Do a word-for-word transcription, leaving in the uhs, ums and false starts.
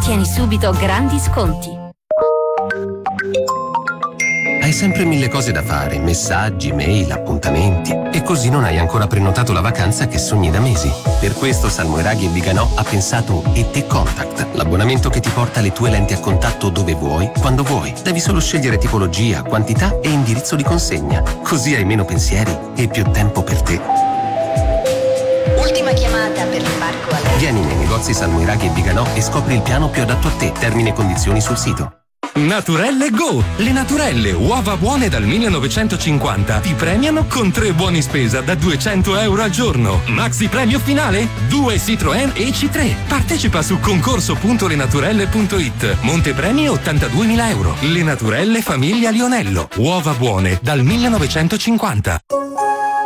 ottieni subito grandi sconti. Hai sempre mille cose da fare, messaggi, mail, appuntamenti, e così non hai ancora prenotato la vacanza che sogni da mesi. Per questo Salmoiraghi e Viganò ha pensato E T Contact, l'abbonamento che ti porta le tue lenti a contatto dove vuoi, quando vuoi. Devi solo scegliere tipologia, quantità e indirizzo di consegna. Così hai meno pensieri e più tempo per te. Ultima chiamata per l'imbarco a lei. Vieni nei negozi Salmoiraghi e Viganò e scopri il piano più adatto a te. Termini e condizioni sul sito. Naturelle Go! Le Naturelle, uova buone dal millenovecentocinquanta, ti premiano con tre buoni spesa da duecento euro al giorno. Maxi premio finale? Due Citroën E C tre. Partecipa su concorso punto lenaturelle punto it. Montepremi ottantaduemila euro. Le Naturelle Famiglia Lionello. Uova buone dal millenovecentocinquanta.